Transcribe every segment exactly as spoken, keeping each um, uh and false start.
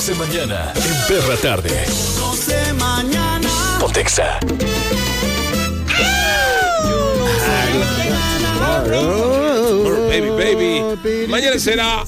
doce mañana en Perra Tarde. doce mañana. Pontexa. Baby, baby. Mañana será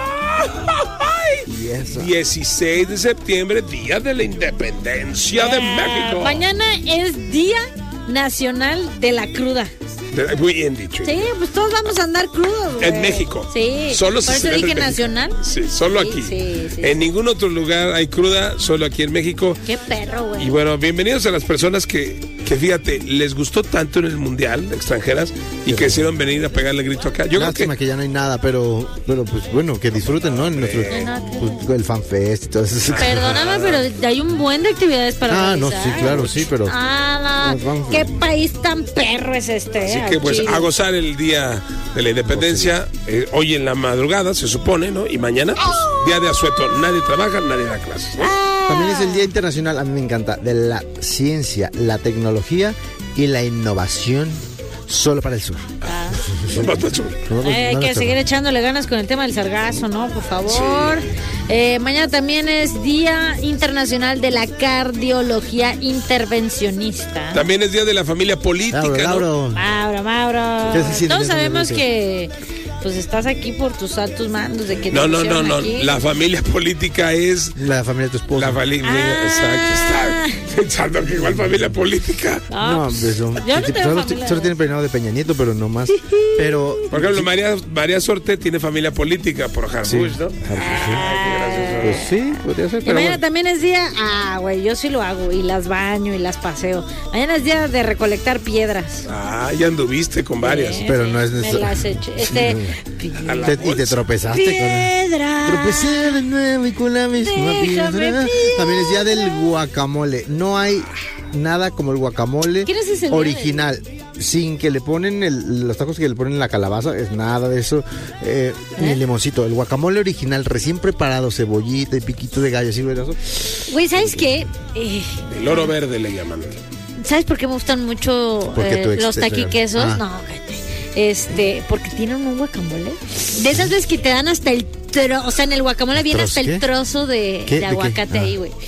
dieciséis de septiembre, Día de la Independencia de México. Mañana es Día Nacional de la Cruda. Muy bien dicho. Sí, pues todos vamos a andar crudos, güey. En México. Sí. Solo Por eso dije nacional. Sí, solo sí, aquí. Sí, sí, en sí. ningún otro lugar hay cruda, solo aquí en México. Qué perro, güey. Y bueno, bienvenidos a las personas que, que fíjate, les gustó tanto en el Mundial, extranjeras, y que quisieron venir a pegarle el grito acá. Yo Lástima creo que... que ya no hay nada, pero, pero pues bueno, que disfruten, ¿no? En nuestro, pues, el fanfest y todo eso. Perdóname, pero hay un buen de actividades para Ah, no, realizar. sí, claro, sí, pero... Ah, no. ¿Qué país tan perro es este? Así eh, que pues aquí? a gozar el día de la independencia, eh, hoy en la madrugada se supone, ¿no? Y mañana, pues, día de asueto, nadie trabaja, nadie da clases, ¿no? También es el Día Internacional, a mí me encanta, de la ciencia, la tecnología y la innovación solo para el sur. Ah. No, no, no, no. No, Eh, hay no, que no, seguir echándole ganas con el tema del sargazo, ¿no? Por favor. Sí. Eh, mañana también es Día Internacional de la Cardiología Intervencionista. También es Día de la Familia Política, Mauro, ¿no? Mauro. Mauro, Mauro. ¿Qué se siente Todos en ese sabemos momento? que pues estás aquí por tus altos mandos de que No, te no, no, pusieron no. aquí. La familia política es La familia de tu esposo. la familia. Ah. Exacto, está pensando que igual familia política. No, No, pues, hombre, son- yo no sí, tengo solo, familia. solo tiene peinado de Peña Nieto, pero no más. Pero... Por ejemplo, María, María Sorte tiene familia política por Harbush, Sí. ¿no? Pues sí, podría ser, Y pero mañana bueno. también es día, ah, güey, yo sí lo hago y las baño y las paseo. Mañana es día de recolectar piedras. Ah, ya anduviste con varias. Sí, Pero sí, no es me necesario. las eché. Este, A la Te- y te bolsa. tropezaste piedra. con... Tropecé de nuevo y con la misma Déjame piedra. piedra. También es día del guacamole. No hay nada como el guacamole ¿Quién es ese día original. Sin que le ponen el- los tacos que le ponen la calabaza, es nada de eso. Eh, Ni el limoncito. El guacamole original, recién preparado, cebollita y piquito de gallo, así, güey. Güey, ¿sabes qué? Eh, El oro verde le llaman. ¿Sabes por qué me gustan mucho Porque eh, tú ex- los taquiquesos? Ah. No, cállate. Este, porque tienen un guacamole. De esas veces que te dan hasta el trozo, o sea, en el guacamole viene ¿Trozo hasta el qué? trozo de, ¿Qué? de ¿De qué? aguacate Ah. ahí, güey.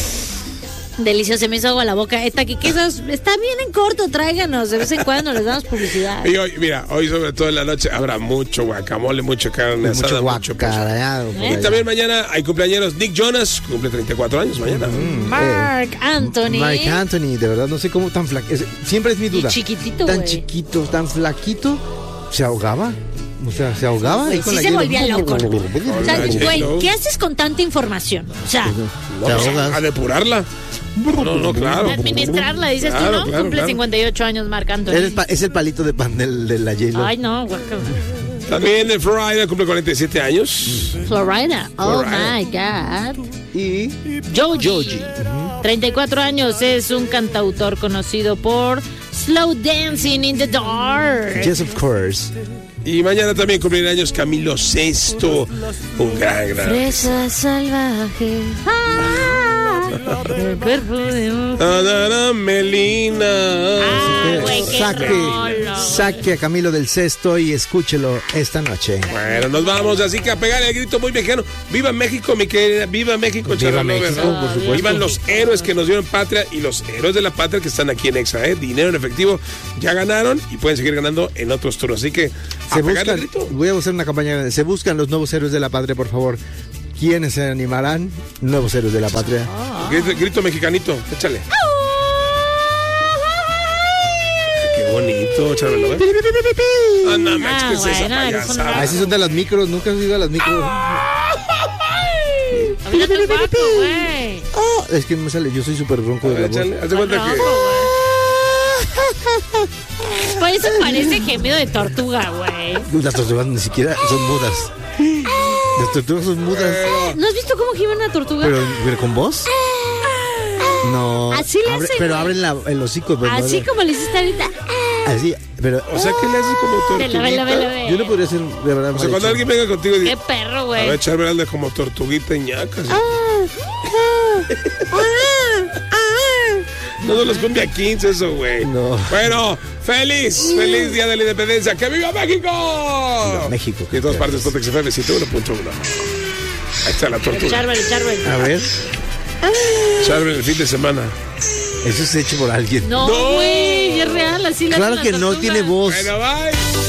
Delicioso, se me hizo agua la boca. Eh, taquiquesos, está bien en corto, tráiganos. De vez en cuando les damos publicidad. Y hoy, mira, hoy sobre todo en la noche habrá mucho guacamole, mucho carne asada, Mucho mucho pozole. guacarado. por ¿Eh? Y allá. también mañana hay cumpleaños Nick Jonas, cumple treinta y cuatro años mañana. Mark Anthony. Mike Anthony, de verdad, no sé cómo tan flaquito. Siempre es mi duda. Y chiquitito, Tan güey. chiquito, tan flaquito, se ahogaba. O sea, se ahogaba. ahí con Sí la se hielo. volvía loco. O sea, Hola, güey, J-Lo. ¿qué haces con tanta información? O sea, No, Te pues, ahogas. a depurarla. No, no, claro. administrarla, dices Claro, tú, ¿no? claro, Cumple claro. cincuenta y ocho años Marc Anthony. Eres pa- es el palito de pan del- de la J-Lo. Ay, no, guacamole. También en Florida cumple cuarenta y siete años. Florida. Oh Florida. my God. Y Joji. Joji. treinta y cuatro años, es un cantautor conocido por Slow Dancing in the Dark. Yes, of course. Y mañana también cumple años Camilo Sesto, un gran, gran. Fresa salvaje. Ah, el cuerpo de un... Adara Melina. Ah, güey, qué saque, rola. saque a Camilo del Cesto y escúchelo esta noche. Bueno, nos vamos, así que a pegar el grito muy mexicano. ¡Viva México, mi querida! ¡Viva México, Viva Charo México, Lover, ¿no? por supuesto. ¡Vivan los héroes que nos dieron patria y los héroes de la patria que están aquí en Exa! ¿eh? Dinero en efectivo, ya ganaron y pueden seguir ganando en otros turnos. Así que a Se pegar el buscan, grito. voy a hacer una campaña grande. Se buscan los nuevos héroes de la patria, por favor. ¿Quiénes se animarán? Nuevos héroes de la patria. Grito, grito mexicanito, échale. Qué bonito, Charo Lover. Ah, no, Max, Ah, ¿qué es esa bueno, eres un payasada? Ah, esos son de las micros. Nunca has ido a las micros. Mira tu guapo, güey. Oh, es que no me sale. Yo soy súper ronco de la voz. Échale, haz de cuenta Rojo, que... güey. Por eso parece gemido de tortuga, güey. Las tortugas ni siquiera son mudas. Las tortugas son mudas. ¿No has visto cómo gime una tortuga? Pero, pero con voz. No. Así le abre- hacen, Pero güey. abren la, el hocico. Pero no Así le- como le hiciste ahorita. Así, pero. O sea, ¿qué le haces como Vela, vela, vela, tortuguita? vela. Yo no podría ser de verdad. O sea, mal cuando hecho. alguien venga contigo y Qué diga, perro, a güey. ver, Charmeralda como tortuguita y ñaca. así. No nos los cumbia quince eso, güey. No. Bueno, feliz, feliz Día de la Independencia. ¡Que viva México! México. Y en todas partes, Pontex F M ciento uno punto uno. Ahí está la tortuga. Charbel, Charbel. A ver, Charbel el fin de semana. eso es hecho por alguien. No, No. güey, es real, así la Claro hacen que las no tortugas. tiene voz. Bueno, bye.